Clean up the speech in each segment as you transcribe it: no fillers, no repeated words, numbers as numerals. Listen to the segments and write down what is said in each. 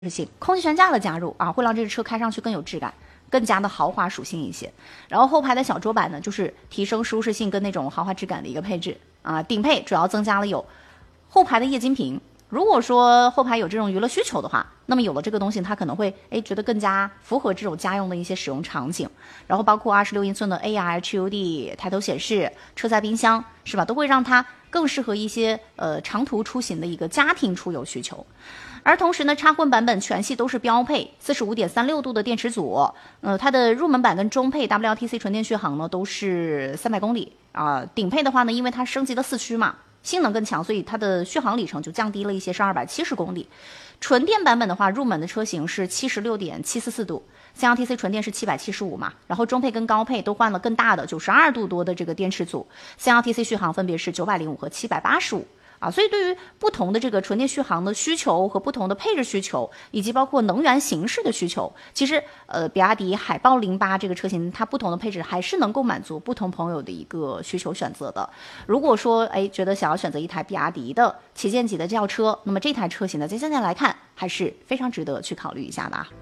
性，空气悬架的加入啊，会让这个车开上去更有质感，更加的豪华属性一些。然后后排的小桌板呢，就是提升舒适性跟那种豪华质感的一个配置啊。顶配主要增加了有后排的液晶屏。如果说后排有这种娱乐需求的话，那么有了这个东西，它可能会觉得更加符合这种家用的一些使用场景。然后包括26英寸的 AR HUD 抬头显示、车载冰箱，是吧？都会让它更适合一些长途出行的一个家庭出游需求。而同时呢，插混版本全系都是标配 45.36 度的电池组，它的入门版跟中配 WLTC 纯电续航呢都是300公里啊。顶配的话呢，因为它升级了4驱嘛，性能更强，所以它的续航里程就降低了一些，是270公里。纯电版本的话，入门的车型是 76.744 度，CLTC 纯电是775嘛，然后中配跟高配都换了更大的92度多的这个电池组， CLTC 续航分别是905和785啊。所以对于不同的这个纯电续航的需求和不同的配置需求，以及包括能源形式的需求，其实比亚迪海豹08这个车型，它不同的配置还是能够满足不同朋友的一个需求选择的。如果说觉得想要选择一台比亚迪的旗舰级的轿车，那么这台车型呢，在现在来看还是非常值得去考虑一下的啊。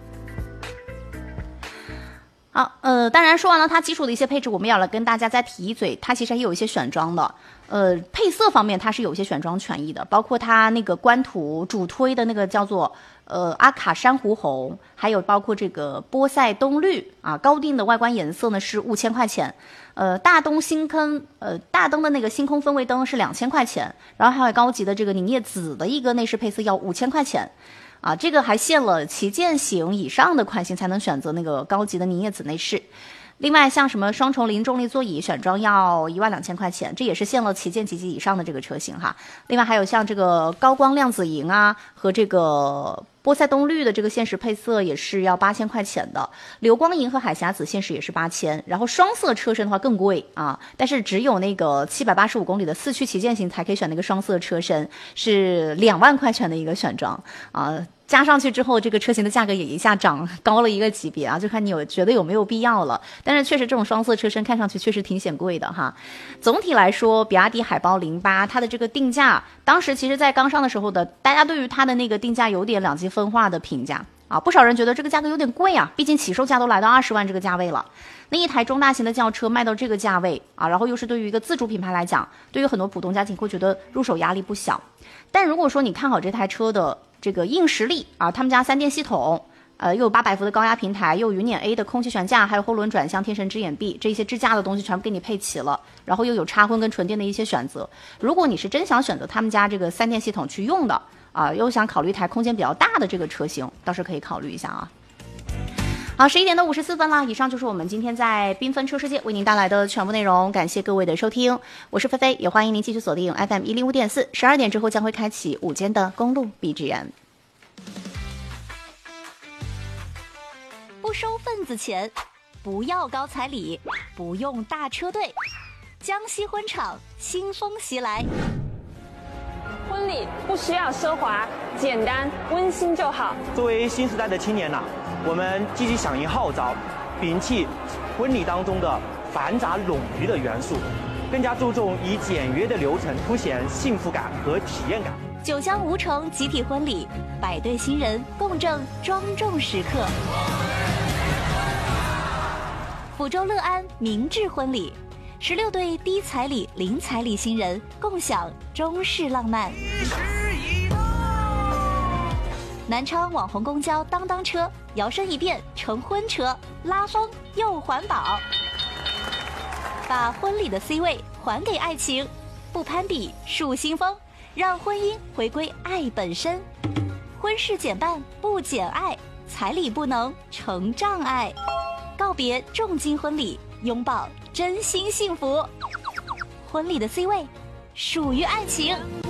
好，当然说完了它基础的一些配置，我们要来跟大家再提一嘴，它其实还有一些选装的。配色方面它是有一些选装权益的，包括它那个官图主推的那个叫做阿卡珊瑚红，还有包括这个波塞冬绿啊，高定的外观颜色呢是5000块钱。大灯的那个星空氛围灯是2000块钱，然后还有高级的这个凝液紫的一个内饰配色要5000块钱。啊，这个还限了旗舰型以上的款型才能选择那个高级的凝液紫内饰。另外像什么双重零重力座椅选装要12000块钱，这也是限了旗舰级以上的这个车型哈。另外还有像这个高光亮紫银啊和这个波塞冬绿的这个限时配色也是要8000块钱的，流光银和海峡紫限时也是8000，然后双色车身的话更贵啊，但是只有那个785公里的4驱旗舰型才可以选那个双色车身，是2万块钱的一个选装啊。加上去之后，这个车型的价格也一下涨高了一个级别啊，就看你觉得有没有必要了。但是确实这种双色车身看上去确实挺显贵的哈。总体来说，比亚迪海豹08它的这个定价，当时其实在刚上的时候的，大家对于它的那个定价有点两极分化的评价啊，不少人觉得这个价格有点贵啊，毕竟起售价都来到20万这个价位了。那一台中大型的轿车卖到这个价位啊，然后又是对于一个自主品牌来讲，对于很多普通家庭会觉得入手压力不小。但如果说你看好这台车的这个硬实力啊，他们家3电系统，又有800伏的高压平台，又有云辇 A 的空气悬架，还有后轮转向天神之眼臂，这些支架的东西全部给你配齐了，然后又有插混跟纯电的一些选择。如果你是真想选择他们家这个3电系统去用的啊，又想考虑一台空间比较大的这个车型，倒是可以考虑一下啊。好，11点54分了，以上就是我们今天在缤纷车世界为您带来的全部内容，感谢各位的收听，我是菲菲，也欢迎您继续锁定 FM 105.4，12点之后将会开启午间的公路 BGM。 不收份子钱，不要高彩礼，不用大车队，江西婚场新风袭来。 婚礼不需要奢华，简单温馨就好。 作为新时代的青年我们积极响应号召，摒弃婚礼当中的繁杂冗余的元素，更加注重以简约的流程凸显幸福感和体验感。 九江吴城集体婚礼，100对新人共振庄重时刻。抚州乐安明志婚礼，16对低彩礼零彩礼新人共享中式浪漫。南昌网红公交当当车摇身一变成婚车，拉风又环保，把婚礼的 C 位还给爱情，不攀比树新风，让婚姻回归爱本身。婚事减半不减爱，彩礼不能成障碍，告别重金婚礼，拥抱真心幸福。婚礼的 C 位属于爱情。